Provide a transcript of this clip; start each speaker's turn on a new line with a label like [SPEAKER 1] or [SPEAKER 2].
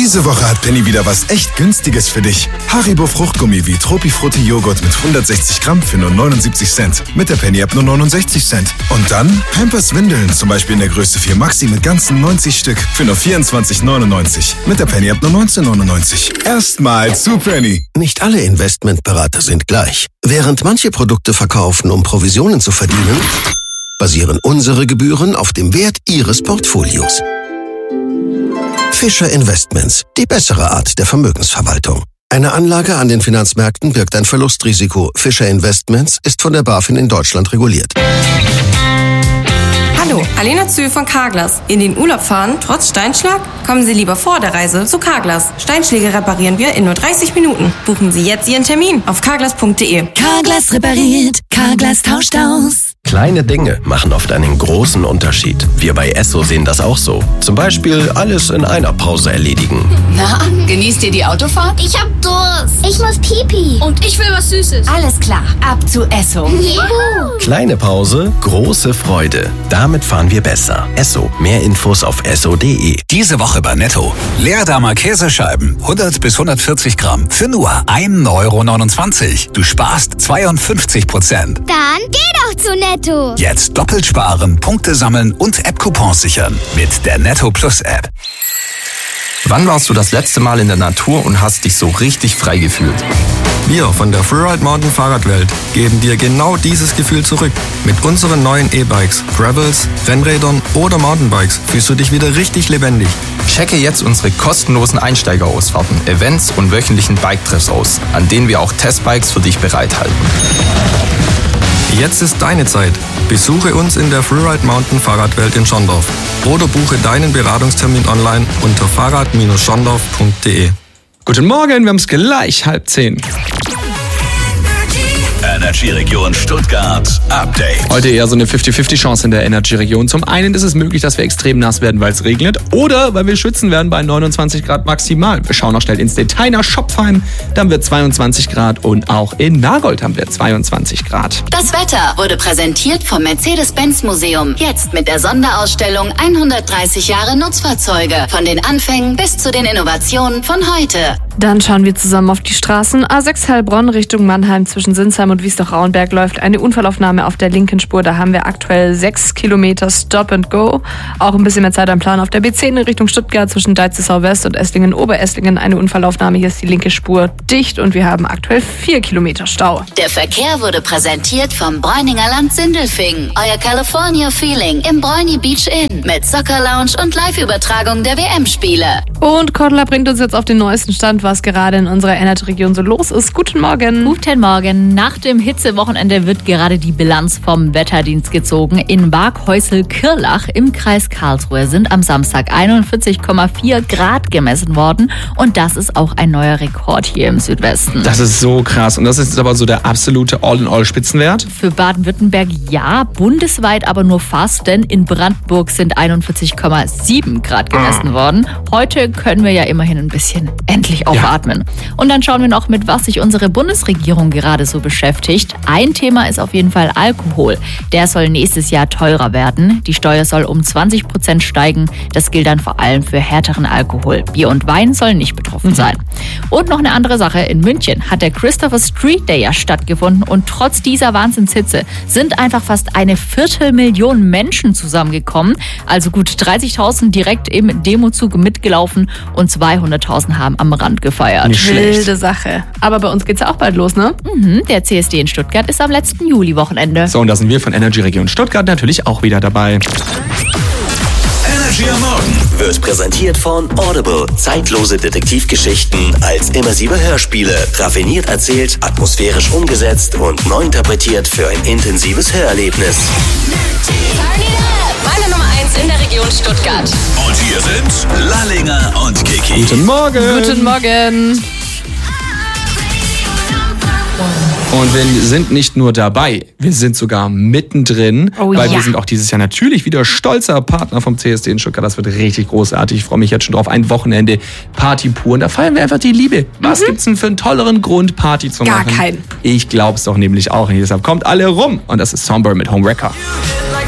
[SPEAKER 1] Diese Woche hat Penny wieder was echt Günstiges für dich. Haribo Fruchtgummi wie Tropifrutti Joghurt mit 160 Gramm für nur 79 Cent. Mit der Penny-App nur 69 Cent. Und dann Pampers Windeln, zum Beispiel in der Größe 4 Maxi mit ganzen 90 Stück für nur 24,99. Mit der Penny-App nur 19,99. Erstmal zu Penny.
[SPEAKER 2] Nicht alle Investmentberater sind gleich. Während manche Produkte verkaufen, um Provisionen zu verdienen, basieren unsere Gebühren auf dem Wert Ihres Portfolios. Fischer Investments, die bessere Art der Vermögensverwaltung. Eine Anlage an den Finanzmärkten birgt ein Verlustrisiko. Fischer Investments ist von der BaFin in Deutschland reguliert.
[SPEAKER 3] Hallo, Alena Zühl von Carglass. In den Urlaub fahren, trotz Steinschlag? Kommen Sie lieber vor der Reise zu Carglass. Steinschläge reparieren wir in nur 30 Minuten. Buchen Sie jetzt Ihren Termin auf carglass.de.
[SPEAKER 4] Carglass repariert, Carglass tauscht aus.
[SPEAKER 5] Kleine Dinge machen oft einen großen Unterschied. Wir bei Esso sehen das auch so. Zum Beispiel alles in einer Pause erledigen.
[SPEAKER 4] Na, genießt ihr die Autofahrt?
[SPEAKER 6] Ich hab Durst. Ich muss Pipi.
[SPEAKER 4] Und ich will was Süßes. Alles klar, ab zu Esso.
[SPEAKER 6] Juhu.
[SPEAKER 5] Kleine Pause, große Freude. Damit fahren wir besser. Esso. Mehr Infos auf esso.de.
[SPEAKER 7] Diese Woche bei Netto. Leerdamer Käsescheiben. 100 bis 140 Gramm. Für nur 1,29 €. Du sparst 52%.
[SPEAKER 6] Dann geh doch zu Netto.
[SPEAKER 7] Jetzt doppelt sparen, Punkte sammeln und App-Coupons sichern. Mit der Netto Plus App.
[SPEAKER 8] Wann warst du das letzte Mal in der Natur und hast dich so richtig frei gefühlt? Wir von der Freeride Mountain Fahrradwelt geben dir genau dieses Gefühl zurück. Mit unseren neuen E-Bikes, Gravels, Rennrädern oder Mountainbikes fühlst du dich wieder richtig lebendig. Checke jetzt unsere kostenlosen Einsteigerausfahrten, Events und wöchentlichen Bike-Treffs aus, an denen wir auch Testbikes für dich bereithalten. Jetzt ist deine Zeit. Besuche uns in der Freeride Mountain Fahrradwelt in Schondorf oder buche deinen Beratungstermin online unter fahrrad-schondorf.de.
[SPEAKER 9] Guten Morgen, wir haben es gleich 9:30.
[SPEAKER 7] Energy-Region Stuttgart Update.
[SPEAKER 9] Heute eher so eine 50-50 Chance in der Energy-Region. Zum einen ist es möglich, dass wir extrem nass werden, weil es regnet, oder weil wir schwitzen werden bei 29 Grad maximal. Wir schauen noch schnell ins Detail nach Schopfheim. Da haben wir 22 Grad und auch in Nagold haben wir 22 Grad.
[SPEAKER 4] Das Wetter wurde präsentiert vom Mercedes-Benz-Museum. Jetzt mit der Sonderausstellung 130 Jahre Nutzfahrzeuge. Von den Anfängen bis zu den Innovationen von heute.
[SPEAKER 10] Dann schauen wir zusammen auf die Straßen. A6 Heilbronn Richtung Mannheim zwischen Sinsheim und Wiesdorf-Rauenberg läuft eine Unfallaufnahme auf der linken Spur. Da haben wir aktuell 6 Kilometer Stop and Go. Auch ein bisschen mehr Zeit am Plan auf der B10 in Richtung Stuttgart zwischen Deitzelsau West und Esslingen-Oberesslingen. Eine Unfallaufnahme. Hier ist die linke Spur dicht und wir haben aktuell 4 Kilometer Stau.
[SPEAKER 4] Der Verkehr wurde präsentiert vom Bräuninger Land Sindelfingen. Euer California Feeling im Bräuni Beach Inn mit Soccer Lounge und Live-Übertragung der WM-Spiele.
[SPEAKER 10] Und Cordula bringt uns jetzt auf den neuesten Stand, was gerade in unserer Energy-Region so los ist. Guten Morgen.
[SPEAKER 11] Guten Morgen. Nach dem Hitzewochenende wird gerade die Bilanz vom Wetterdienst gezogen. In Waghäusel-Kirlach im Kreis Karlsruhe sind am Samstag 41,4 Grad gemessen worden. Und das ist auch ein neuer Rekord hier im Südwesten.
[SPEAKER 9] Das ist so krass. Und das ist aber so der absolute All-in-All-Spitzenwert?
[SPEAKER 11] Für Baden-Württemberg ja, bundesweit aber nur fast, denn in Brandenburg sind 41,7 Grad gemessen worden. Heute können wir ja immerhin ein bisschen endlich aufatmen. Ja. Und dann schauen wir noch, mit was sich unsere Bundesregierung gerade so beschäftigt. Ein Thema ist auf jeden Fall Alkohol. Der soll nächstes Jahr teurer werden. Die Steuer soll um 20% steigen. Das gilt dann vor allem für härteren Alkohol. Bier und Wein sollen nicht betroffen sein. Und noch eine andere Sache. In München hat der Christopher Street Day ja stattgefunden und trotz dieser Wahnsinnshitze sind einfach fast 250.000 Menschen zusammengekommen. Also gut 30.000 direkt im Demozug mitgelaufen und 200.000 haben am Rand gefeiert.
[SPEAKER 10] Nicht schlecht. Wilde Sache. Aber bei uns geht's ja auch bald los, ne?
[SPEAKER 11] Der CSD in Stuttgart ist am letzten Juli-Wochenende.
[SPEAKER 9] So, und da sind wir von Energy Region Stuttgart natürlich auch wieder dabei.
[SPEAKER 7] Energy am Morgen
[SPEAKER 5] Wird präsentiert von Audible. Zeitlose Detektivgeschichten als immersive Hörspiele. Raffiniert erzählt, atmosphärisch umgesetzt und neu interpretiert für ein intensives Hörerlebnis.
[SPEAKER 4] Meine Nummer 1 in der Region Stuttgart.
[SPEAKER 7] Und hier sind Lallinger und Kiki.
[SPEAKER 9] Guten Morgen.
[SPEAKER 10] Guten Morgen.
[SPEAKER 9] Und wir sind nicht nur dabei, wir sind sogar mittendrin, weil wir sind auch dieses Jahr natürlich wieder stolzer Partner vom CSD in Stuttgart. Das wird richtig großartig. Ich freue mich jetzt schon drauf. Ein Wochenende Party pur. Und da feiern wir einfach die Liebe. Was gibt's denn für einen tolleren Grund, Party zu machen?
[SPEAKER 10] Gar keinen.
[SPEAKER 9] Ich glaube es doch nämlich auch. Und deshalb kommt alle rum. Und das ist Somber mit Homewrecker.